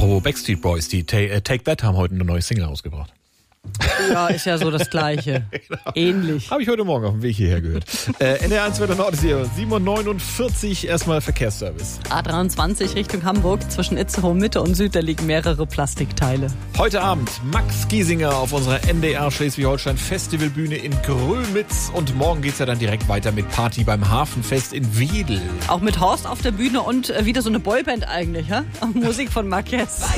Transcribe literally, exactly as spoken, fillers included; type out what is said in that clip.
Apropos Backstreet Boys, die Take That haben heute eine neue Single rausgebracht. Ja, ist ja so das Gleiche. Genau. Ähnlich. Habe ich heute Morgen auf dem Weg hierher gehört. äh, N D R eins Wetter Nord ist hier sieben Uhr neunundvierzig. Erstmal Verkehrsservice. A dreiundzwanzig Richtung Hamburg. Zwischen Itzehoe Mitte und Süd, da liegen mehrere Plastikteile. Heute Abend Max Giesinger auf unserer N D R Schleswig-Holstein Festivalbühne in Grömitz. Und morgen geht's ja dann direkt weiter mit Party beim Hafenfest in Wedel. Auch mit Horst auf der Bühne und wieder so eine Boyband eigentlich, ja? Musik von Marquez.